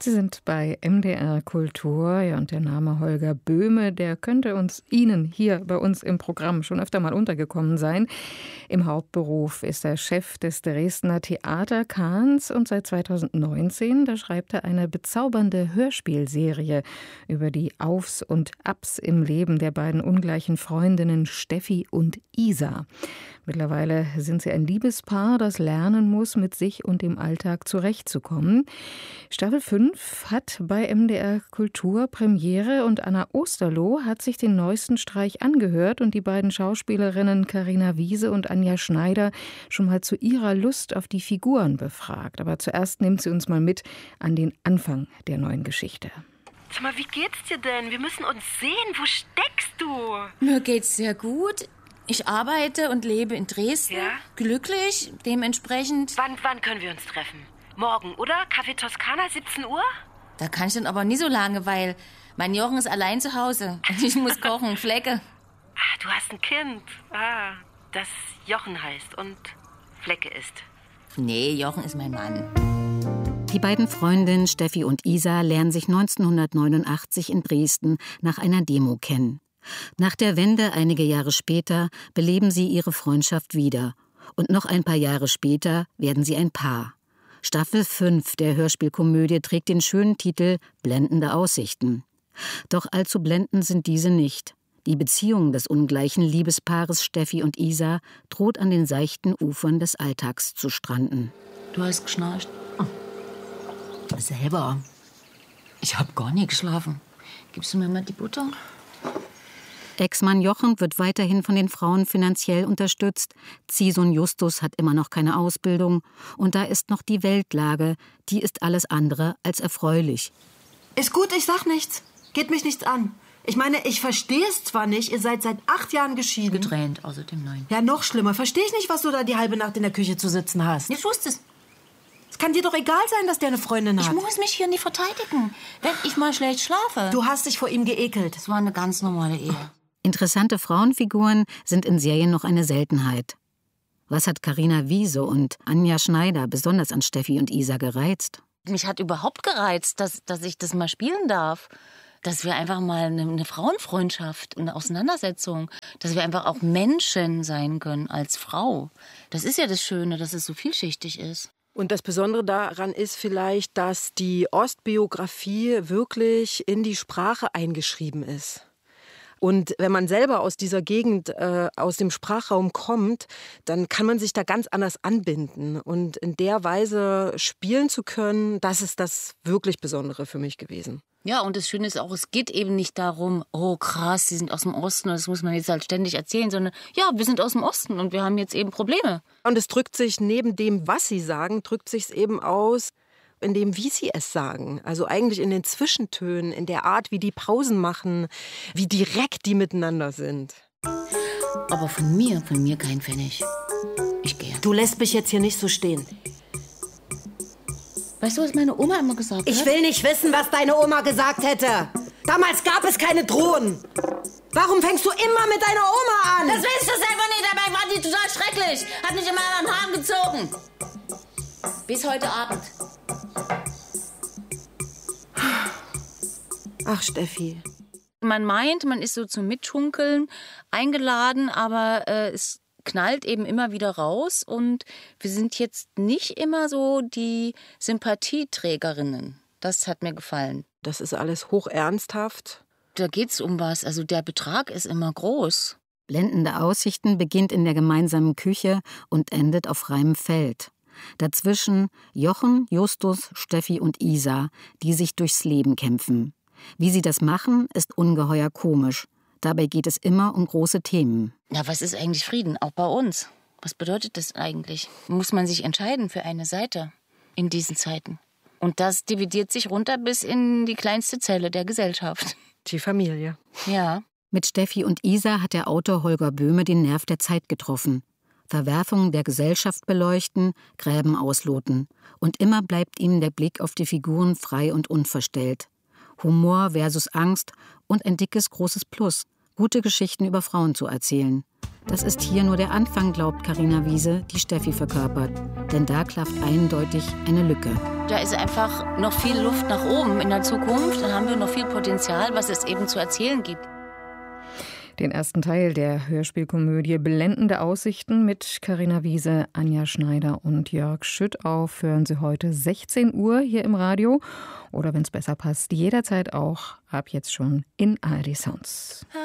Sie sind bei MDR Kultur, ja, und der Name Holger Böhme, der könnte Ihnen hier bei uns im Programm schon öfter mal untergekommen sein. Im Hauptberuf ist er Chef des Dresdner Theaterkahns und seit 2019, da schreibt er eine bezaubernde Hörspielserie über die Aufs und Abs im Leben der beiden ungleichen Freundinnen Steffi und Isa. Mittlerweile sind sie ein Liebespaar, das lernen muss, mit sich und dem Alltag zurechtzukommen. Staffel 5 hat bei MDR Kultur Premiere und Anna Osterloh hat sich den neuesten Streich angehört und die beiden Schauspielerinnen Carina Wiese und Anja Schneider schon mal zu ihrer Lust auf die Figuren befragt. Aber zuerst nimmt sie uns mal mit an den Anfang der neuen Geschichte. Sag mal, wie geht's dir denn? Wir müssen uns sehen. Wo steckst du? Mir geht's sehr gut. Ich arbeite und lebe in Dresden. Ja? Glücklich, dementsprechend. Wann können wir uns treffen? Morgen, oder? Café Toskana, 17 Uhr? Da kann ich dann aber nie so lange, weil mein Jochen ist allein zu Hause. Und ich muss kochen, Flecke. Ah, du hast ein Kind. Ah, das Jochen heißt und Flecke ist. Nee, Jochen ist mein Mann. Die beiden Freundinnen Steffi und Isa lernen sich 1989 in Dresden nach einer Demo kennen. Nach der Wende einige Jahre später beleben sie ihre Freundschaft wieder. Und noch ein paar Jahre später werden sie ein Paar. Staffel 5 der Hörspielkomödie trägt den schönen Titel »Blendende Aussichten«. Doch allzu blendend sind diese nicht. Die Beziehung des ungleichen Liebespaares Steffi und Isa droht an den seichten Ufern des Alltags zu stranden. Du hast geschnarcht? Oh. Selber. Ich hab gar nicht geschlafen. Gibst du mir mal die Butter? Ex-Mann Jochen wird weiterhin von den Frauen finanziell unterstützt. Ziehsohn Justus hat immer noch keine Ausbildung. Und da ist noch die Weltlage. Die ist alles andere als erfreulich. Ist gut, ich sag nichts. Geht mich nichts an. Ich meine, ich verstehe es zwar nicht, ihr seid seit 8 Jahren geschieden. Getrennt, außerdem nein. Ja, noch schlimmer. Verstehe ich nicht, was du da die halbe Nacht in der Küche zu sitzen hast. Ich wusste es. Es kann dir doch egal sein, dass der eine Freundin hat. Ich muss mich hier nicht verteidigen, wenn ich mal schlecht schlafe. Du hast dich vor ihm geekelt. Das war eine ganz normale Ehe. Interessante Frauenfiguren sind in Serien noch eine Seltenheit. Was hat Carina Wiese und Anja Schneider besonders an Steffi und Isa gereizt? Mich hat überhaupt gereizt, dass ich das mal spielen darf. Dass wir einfach mal eine Frauenfreundschaft, eine Auseinandersetzung, dass wir einfach auch Menschen sein können als Frau. Das ist ja das Schöne, dass es so vielschichtig ist. Und das Besondere daran ist vielleicht, dass die Ostbiografie wirklich in die Sprache eingeschrieben ist. Und wenn man selber aus dieser Gegend, aus dem Sprachraum kommt, dann kann man sich da ganz anders anbinden. Und in der Weise spielen zu können, das ist das wirklich Besondere für mich gewesen. Ja, und das Schöne ist auch, es geht eben nicht darum, oh krass, die sind aus dem Osten, das muss man jetzt halt ständig erzählen, sondern ja, wir sind aus dem Osten und wir haben jetzt eben Probleme. Und es drückt sich neben dem, was sie sagen, drückt sich es eben aus, in dem, wie sie es sagen. Also eigentlich in den Zwischentönen, in der Art, wie die Pausen machen, wie direkt die miteinander sind. Aber von mir kein Pfennig. Ich gehe. Du lässt mich jetzt hier nicht so stehen. Weißt du, was meine Oma immer gesagt hat? Ich will nicht wissen, was deine Oma gesagt hätte. Damals gab es keine Drohnen. Warum fängst du immer mit deiner Oma an? Das willst du selber nicht, dabei war die total schrecklich. Hat mich immer an den Haaren gezogen. Bis heute Abend. Ach, Steffi. Man meint, man ist so zum Mitschunkeln eingeladen, aber es knallt eben immer wieder raus. Und wir sind jetzt nicht immer so die Sympathieträgerinnen. Das hat mir gefallen. Das ist alles hochernsthaft. Da geht's um was. Also der Betrag ist immer groß. Blendende Aussichten beginnt in der gemeinsamen Küche und endet auf freiem Feld. Dazwischen Jochen, Justus, Steffi und Isa, die sich durchs Leben kämpfen. Wie sie das machen, ist ungeheuer komisch. Dabei geht es immer um große Themen. Ja, was ist eigentlich Frieden? Auch bei uns. Was bedeutet das eigentlich? Muss man sich entscheiden für eine Seite in diesen Zeiten? Und das dividiert sich runter bis in die kleinste Zelle der Gesellschaft. Die Familie. Ja. Mit Steffi und Isa hat der Autor Holger Böhme den Nerv der Zeit getroffen. Verwerfungen der Gesellschaft beleuchten, Gräben ausloten. Und immer bleibt ihm der Blick auf die Figuren frei und unverstellt. Humor versus Angst und ein dickes, großes Plus. Gute Geschichten über Frauen zu erzählen. Das ist hier nur der Anfang, glaubt Carina Wiese, die Steffi verkörpert. Denn da klafft eindeutig eine Lücke. Da ist einfach noch viel Luft nach oben in der Zukunft. Dann haben wir noch viel Potenzial, was es eben zu erzählen gibt. Den ersten Teil der Hörspielkomödie Blendende Aussichten mit Carina Wiese, Anja Schneider und Jörg Schüttauf hören Sie heute 16 Uhr hier im Radio. Oder wenn es besser passt, jederzeit auch ab jetzt schon in ARD Sounds.